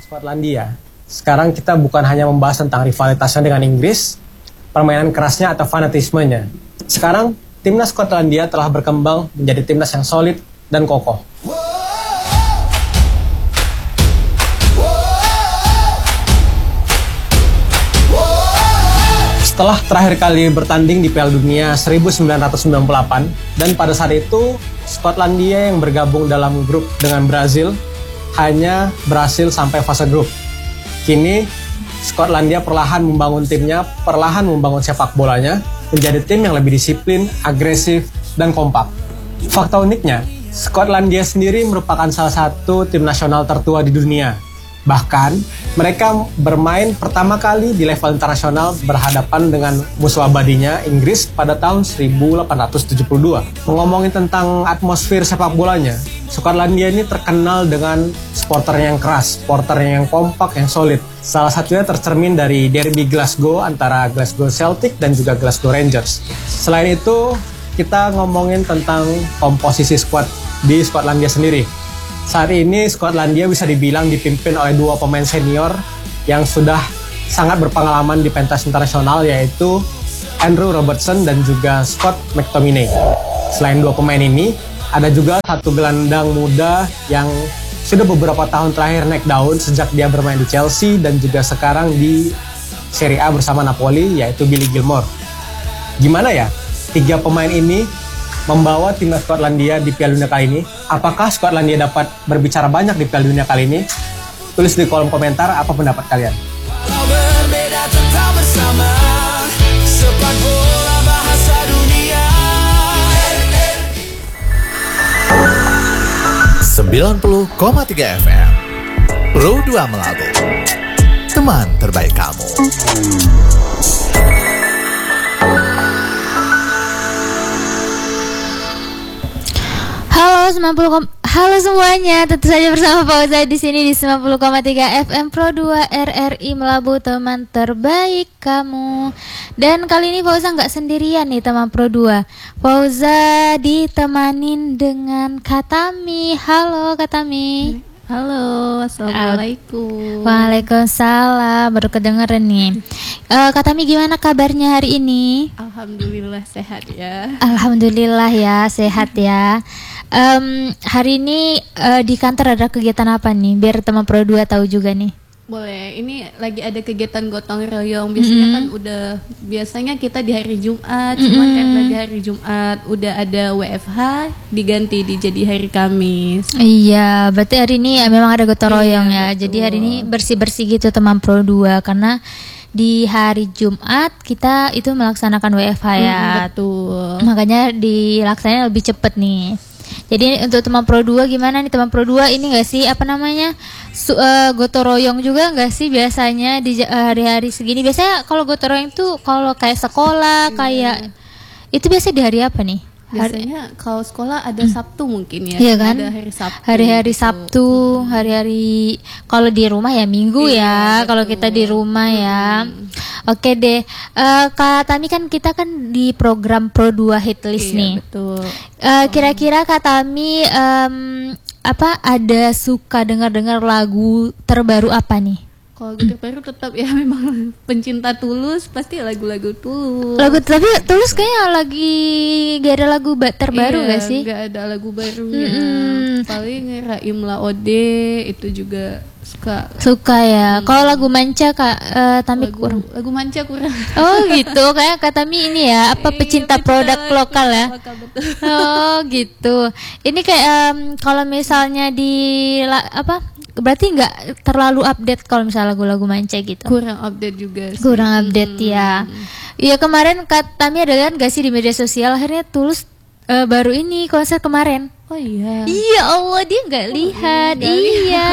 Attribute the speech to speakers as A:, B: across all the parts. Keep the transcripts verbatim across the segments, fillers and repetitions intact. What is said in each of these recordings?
A: Skotlandia. Sekarang kita bukan hanya membahas tentang rivalitasnya dengan Inggris, permainan kerasnya atau fanatismenya. Sekarang, timnas Skotlandia telah berkembang menjadi timnas yang solid dan kokoh. Setelah terakhir kali bertanding di Piala Dunia seribu sembilan ratus sembilan puluh delapan, dan pada saat itu Skotlandia yang bergabung dalam grup dengan Brazil hanya berhasil sampai fase grup. Kini Skotlandia perlahan membangun timnya, perlahan membangun sepak bolanya menjadi tim yang lebih disiplin, agresif, dan kompak. Fakta uniknya, Skotlandia sendiri merupakan salah satu tim nasional tertua di dunia. Bahkan, mereka bermain pertama kali di level internasional berhadapan dengan musuh abadinya Inggris pada tahun seribu delapan ratus tujuh puluh dua. Ngomongin tentang atmosfer sepak bolanya, Skotlandia ini terkenal dengan supporternya yang keras, supporternya yang kompak, yang solid. Salah satunya tercermin dari derby Glasgow antara Glasgow Celtic dan juga Glasgow Rangers. Selain itu, kita ngomongin tentang komposisi skuad di Skotlandia sendiri. Saat ini Skotlandia bisa dibilang dipimpin oleh dua pemain senior yang sudah sangat berpengalaman di pentas internasional, yaitu Andrew Robertson dan juga Scott McTominay. Selain dua pemain ini, ada juga satu gelandang muda yang sudah beberapa tahun terakhir naik daun sejak dia bermain di Chelsea dan juga sekarang di Serie A bersama Napoli, yaitu Billy Gilmour. Gimana ya tiga pemain ini membawa timnas Skotlandia di Piala Dunia kali ini? Apakah Skotlandia dapat berbicara banyak di Piala Dunia kali ini? Tulis di kolom komentar apa pendapat kalian.
B: sembilan puluh koma tiga F M Pro dua Melabu, teman terbaik kamu.
C: Halo sembilan puluh, halo semuanya, tentu saja bersama Fauza di sini di sembilan puluh koma tiga F M Pro dua R R I Melabu, teman terbaik kamu. Dan kali ini Fauza nggak sendirian nih teman Pro dua. Fauza ditemanin dengan Katami. Halo Katami.
D: Halo, assalamualaikum.
C: Waalaikumsalam, baru kedengeran nih. uh, Katami, gimana kabarnya hari ini?
D: Alhamdulillah sehat ya.
C: Alhamdulillah ya, sehat ya. Um, hari ini uh, di kantor ada kegiatan apa nih? Biar teman Pro dua tahu juga nih.
D: Boleh, ini lagi ada kegiatan gotong royong. Biasanya mm-hmm. kan udah, biasanya kita di hari Jumat, mm-hmm. cuma karena di hari Jumat udah ada W F H, diganti di jadi hari Kamis.
C: Iya, berarti hari ini memang ada gotong royong
D: iya,
C: ya. Betul. Jadi hari ini bersih-bersih gitu teman Pro dua, karena di hari Jumat kita itu melaksanakan W F H ya.
D: Mm, betul.
C: Makanya dilaksanakan lebih cepet nih. Jadi untuk teman Pro dua gimana nih teman Pro dua, ini nggak sih apa namanya su, uh, gotong royong juga nggak sih biasanya di uh, hari-hari segini? Biasanya kalau gotong royong tuh kalau kayak sekolah, kayak itu biasa di hari apa nih?
D: Biasanya kalau sekolah ada Sabtu mungkin ya.
C: Iya kan?
D: Ada hari Sabtu.
C: Hari-hari
D: gitu.
C: Sabtu, hari-hari kalau di rumah ya Minggu
D: iya,
C: ya. Kalau kita di rumah ya. Hmm. Oke deh. Uh, Kak Tami, kan kita kan di program Pro dua Hitlist
D: iya,
C: nih.
D: Betul.
C: Uh, kira-kira Kak Tami um, apa ada suka dengar-dengar lagu terbaru apa nih?
D: Kalau gitu baru tetap ya memang pencinta Tulus, pasti lagu-lagu Tulus.
C: Lagu tapi Tulus kayaknya lagi gak ada lagu terbaru
D: iya,
C: gak sih?
D: Gak ada lagu barunya.
C: Mm-hmm.
D: Paling Raim Laode itu juga suka.
C: Suka ya. Hmm. Kalau lagu Manca Kak uh, Tami
D: lagu,
C: kurang.
D: Lagu Manca kurang.
C: Oh gitu, kayak Kak Tami ini ya apa pecinta, pecinta produk lokal ya?
D: Lokal, betul.
C: Oh gitu. Ini kayak um, kalau misalnya di la, apa? Berarti nggak terlalu update kalau misalnya lagu-lagu Manca gitu.
D: Kurang update juga sih.
C: Kurang update hmm. ya. Iya, kemarin Kak Tami ada kan gak sih di media sosial, akhirnya Tulus uh, baru ini konser kemarin.
D: Oh iya.
C: Iya Allah, dia nggak oh, lihat. Iya. iya.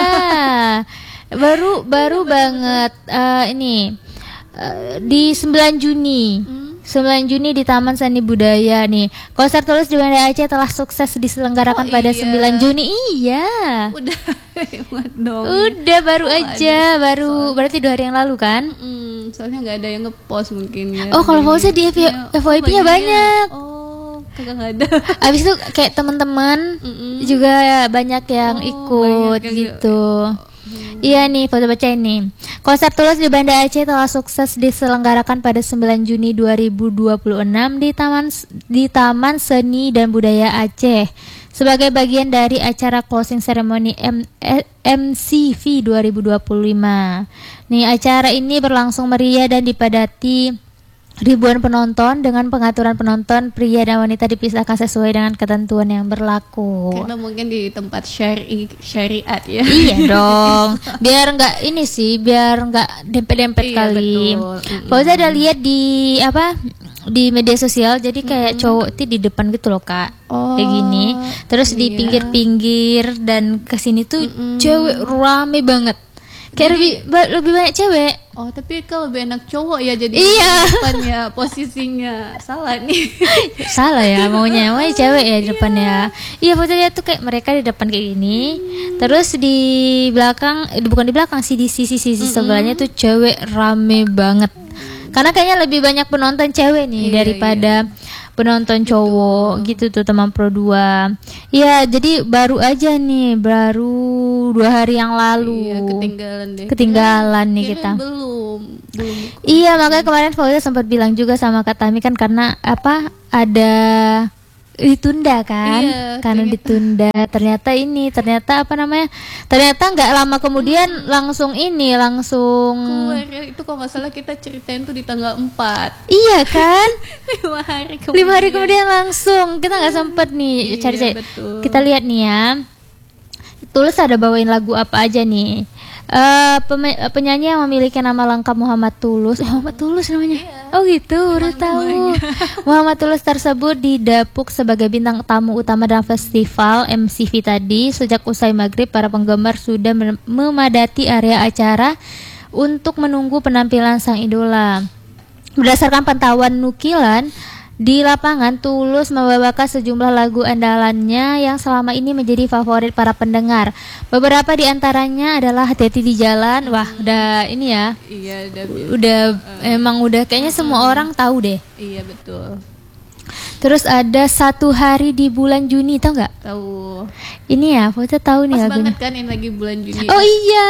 C: baru baru banget uh, ini uh, di sembilan Juni. Hmm. sembilan Juni di Taman Seni Budaya nih. Konser Tulus di Banda Aceh telah sukses diselenggarakan oh, pada iya. sembilan Juni. Iya.
D: Udah hebat dong.
C: Udah baru oh, aja,
D: ada.
C: baru
D: Soal...
C: berarti dua hari yang lalu kan?
D: Mm, soalnya nggak ada yang ngepost mungkin ya.
C: Oh, kalau Fauza di F Y P-nya banyak.
D: Oh, kagak nggak ada.
C: Abis itu kayak teman-teman juga banyak yang
D: oh,
C: ikut
D: banyak
C: gitu.
D: Yang...
C: Iya nih, foto baca ini. Konser Tulus di Banda Aceh telah sukses diselenggarakan pada sembilan Juni dua ribu dua puluh enam di Taman di Taman Seni dan Budaya Aceh sebagai bagian dari acara closing ceremony M- M C V dua ribu dua puluh lima. Nih, acara ini berlangsung meriah dan dipadati ribuan penonton dengan pengaturan penonton pria dan wanita dipisahkan sesuai dengan ketentuan yang berlaku.
D: Karena mungkin di tempat syari syariat ya.
C: Iya dong, biar nggak ini sih, biar nggak dempet-dempet
D: Iya,
C: kali.
D: betul. Mm-mm.
C: Fauza ada lihat di apa di media sosial, jadi kayak cowok tuh di depan gitu loh kak,
D: Oh,
C: kayak gini. Terus di
D: iya.
C: pinggir-pinggir dan kesini tuh cewek rame banget. Kayak lebih ba- lebih banyak cewek.
D: Oh, tapi kalau lebih enak cowok ya jadi
C: Iya.
D: di depannya posisinya salah nih.
C: Salah ya maunya, maunya cewek ya di depan ya. Iya foto dia tuh kayak mereka di depan kayak gini. Terus di belakang, eh, bukan di belakang sih, di sisi-sisi sebelahnya tuh cewek rame banget. Karena kayaknya lebih banyak penonton cewek nih
D: Iya,
C: daripada penonton cowok gitu tuh teman Pro dua. Iya, jadi baru aja nih, baru dua hari yang lalu.
D: Iya, ketinggalan deh.
C: Ketinggalan nih
D: Kirain
C: kita.
D: Belum, belum.
C: Iya, makanya kemarin Fauza sempat bilang juga sama Kak Tami kan karena apa ada ditunda kan,
D: Iya,
C: karena
D: ternyata.
C: ditunda. Ternyata ini, ternyata apa namanya? Ternyata nggak lama kemudian langsung ini, langsung.
D: Keluar ya, itu kalau nggak salah kita ceritain tuh di tanggal empat.
C: Iya kan?
D: Lima hari kemudian.
C: Lima hari kemudian langsung kita nggak sempet nih
D: Iya,
C: cari-cari.
D: betul.
C: Kita lihat nih ya. Tulus ada bawain lagu apa aja nih? Eh pema- penyanyi yang memiliki nama lengkap Muhammad Tulus. Eh, Muhammad Tulus namanya. Oh gitu, udah tahu. Muhammad Tulus tersebut didapuk sebagai bintang tamu utama dalam festival M C V tadi. Sejak usai maghrib, para penggemar sudah mem- memadati area acara untuk menunggu penampilan sang idola. Berdasarkan pantauan nukilan di lapangan, Tulus membawakan sejumlah lagu andalannya yang selama ini menjadi favorit para pendengar. Beberapa di antaranya adalah Hati-hati di Jalan. Wah, udah ini ya.
D: Iya, udah.
C: Udah emang udah kayaknya semua orang tahu deh.
D: Iya, betul.
C: Terus ada Satu Hari di Bulan Juni, tau nggak?
D: Tahu.
C: Ini ya, Fauza tahu nih
D: Pas
C: lagunya.
D: banget kan ini lagi bulan Juni.
C: Oh iya.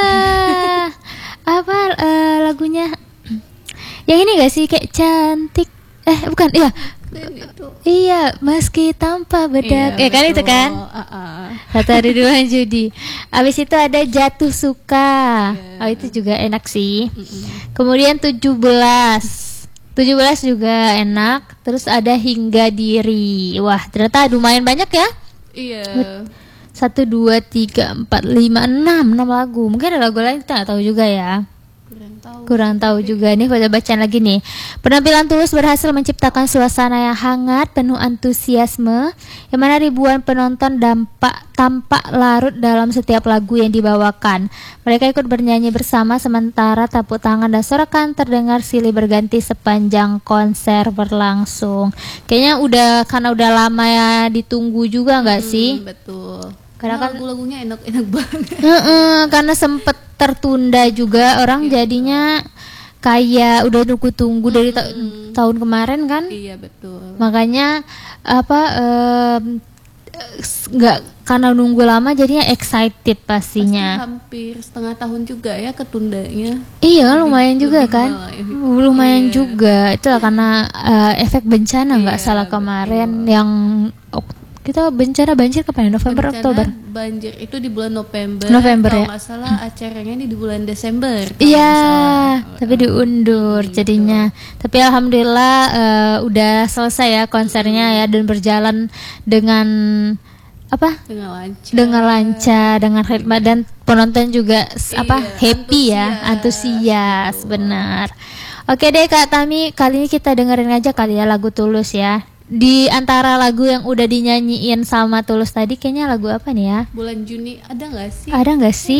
C: Apa eh, lagunya? Yang ini gak sih kayak cantik? Eh bukan, iya.
D: Dan itu.
C: Iya, meski tanpa bedak.
D: Iya,
C: ya kan itu
D: betul.
C: kan?
D: Ah, ah.
C: Satu Hari di Bulan Juni. Abis itu ada Jatuh Suka.
D: Iya.
C: Oh itu juga enak sih. Kemudian tujuh belas. tujuh belas juga enak. Terus ada Hingga Diri. Wah, ternyata lumayan banyak ya.
D: Iya.
C: Satu, dua, tiga, empat, lima, enam, enam lagu. Mungkin ada lagu lain kita nggak tahu juga ya.
D: Kurang tahu.
C: Kurang tahu juga nih, pada bacaan lagi nih. Penampilan Tulus berhasil menciptakan suasana yang hangat, penuh antusiasme, yang mana ribuan penonton dampak tampak larut dalam setiap lagu yang dibawakan. Mereka ikut bernyanyi bersama sementara tepuk tangan dan sorakan terdengar silih berganti sepanjang konser berlangsung. Kayaknya udah karena udah lama ya ditunggu juga nggak sih?
D: Hmm, betul.
C: Karena
D: Karena
C: kan-
D: lagu-lagunya enak-enak banget.
C: Heeh, karena sempet tertunda juga, orang jadinya kayak udah tunggu-tunggu dari ta- tahun kemarin kan.
D: Iya, betul.
C: Makanya apa em, s- nggak karena nunggu lama jadinya excited
D: Pasti
C: pastinya.
D: hampir setengah tahun juga ya ketundanya.
C: Iya lumayan juga
D: lebih
C: kan.
D: malah.
C: Lumayan
D: Iya.
C: juga. Itulah karena eh, efek bencana nggak
D: Iya,
C: salah
D: betul.
C: kemarin yang ok- kita bencana banjir kapan ya? November
D: Bencana
C: Oktober.
D: banjir itu di bulan November.
C: November
D: kalau
C: ya?
D: nggak salah acaranya ini di bulan Desember. kalau
C: Iya,
D: nggak salah.
C: tapi diundur jadinya. Tapi alhamdulillah eh, udah selesai ya konsernya ya dan berjalan dengan apa?
D: Dengan lancar.
C: Dengan lancar, dengan khidmat dan penonton juga s-
D: Iya,
C: apa? Happy ya,
D: antusias.
C: antusias, benar. Oke deh Kak Tami, kali ini kita dengerin aja kali ya lagu Tulus ya. Di antara lagu yang udah dinyanyiin sama Tulus tadi, kayaknya lagu apa nih ya?
D: Bulan Juni ada nggak sih?
C: Ada nggak sih?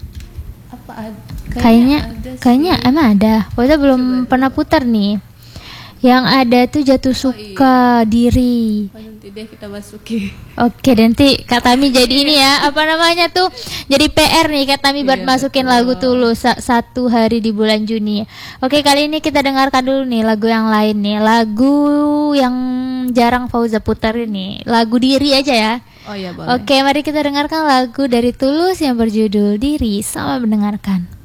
D: Apa ad-
C: Kayaknya,
D: ada sih.
C: kayaknya emang ada. Pokoknya belum pernah putar nih. Yang ada tuh Jatuh Suka Diri.
D: Oh, nanti deh kita masukin.
C: Oke, nanti Kak Tami jadi ini ya, apa namanya tuh? Jadi P R nih Kak Tami buat
D: Iya,
C: masukin
D: betul.
C: lagu Tulus sa- satu hari di bulan Juni. Oke, kali ini kita dengarkan dulu nih lagu yang lain nih. Lagu yang jarang Fauza putar ini. Lagu Diri aja ya.
D: Oh ya boleh.
C: Oke, mari kita dengarkan lagu dari Tulus yang berjudul Diri. Selamat mendengarkan.